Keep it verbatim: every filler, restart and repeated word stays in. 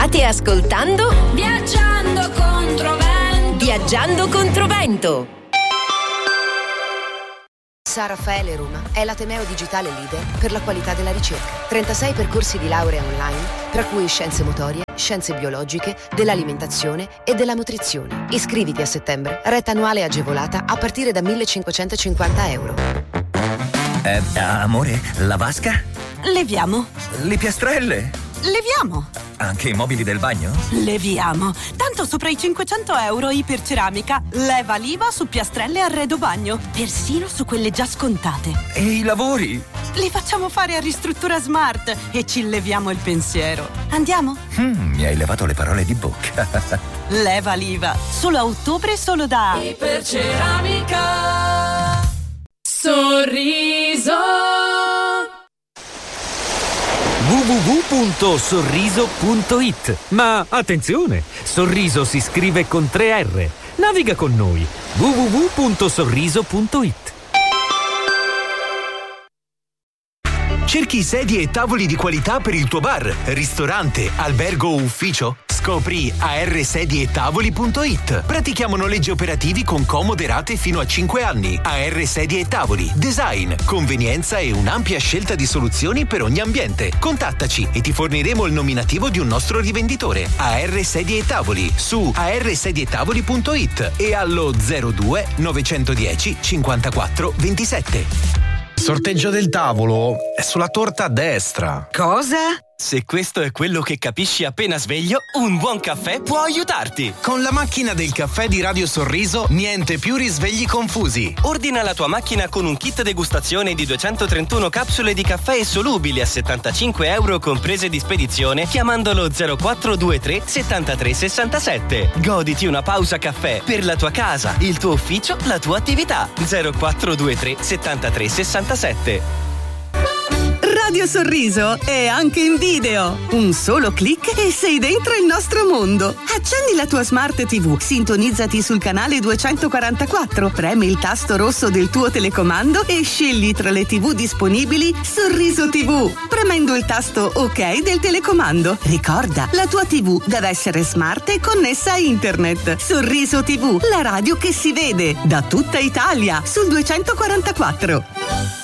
State ascoltando Viaggiando Controvento. Viaggiando Controvento. San Raffaele Roma è l'Ateneo digitale leader per la qualità della ricerca. trentasei percorsi di laurea online, tra cui scienze motorie, scienze biologiche, dell'alimentazione e della nutrizione. Iscriviti a settembre, retta annuale agevolata a partire da millecinquecentocinquanta euro. Eh, amore, la vasca? Leviamo. Le piastrelle? Leviamo. Anche i mobili del bagno? Leviamo. Tanto sopra i cinquecento euro iperceramica. Leva l'I V A su piastrelle e arredo bagno. Persino su quelle già scontate. E i lavori? Li facciamo fare a Ristruttura Smart e ci leviamo il pensiero. Andiamo? Mm, mi hai levato le parole di bocca. Leva l'I V A. Solo a ottobre, solo da Iperceramica. Sorriso. w w w punto sorriso punto it. Ma attenzione, Sorriso si scrive con tre R. Naviga con noi. w w w punto sorriso punto it. Cerchi sedie e tavoli di qualità per il tuo bar, ristorante, albergo o ufficio? Scopri a r sedie e tavoli punto it. Pratichiamo noleggi operativi con comode rate fino a cinque anni. A R Sedie e Tavoli. Design, convenienza e un'ampia scelta di soluzioni per ogni ambiente. Contattaci e ti forniremo il nominativo di un nostro rivenditore. A R Sedie e Tavoli su a r sedie e tavoli punto it e allo zero due novecentodieci cinquantaquattro ventisette. Sorteggio del tavolo è sulla torta a destra. Cosa? Se questo è quello che capisci appena sveglio, un buon caffè può aiutarti. Con la macchina del caffè di Radio Sorriso, niente più risvegli confusi. Ordina la tua macchina con un kit degustazione di duecentotrentuno capsule di caffè solubili a settantacinque euro comprese di spedizione chiamandolo zero quattro due tre settantatré sessantasette. Goditi una pausa caffè per la tua casa, il tuo ufficio, la tua attività. zero quattro due tre settantatré sessantasette. Radio Sorriso è anche in video. Un solo click e sei dentro il nostro mondo. Accendi la tua Smart tivù, sintonizzati sul canale duecentoquarantaquattro, premi il tasto rosso del tuo telecomando e scegli tra le tivù disponibili Sorriso tivù, premendo il tasto OK del telecomando. Ricorda, la tua tivù deve essere smart e connessa a internet. Sorriso tivù, la radio che si vede da tutta Italia sul duecentoquarantaquattro.